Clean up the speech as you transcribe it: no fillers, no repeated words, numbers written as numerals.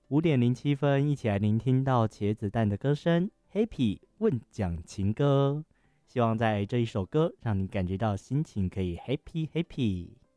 5:07，一起来聆听到茄子蛋的歌声，Happy 问讲情歌。希望在这一首歌让你感觉到心情可以 happy happy。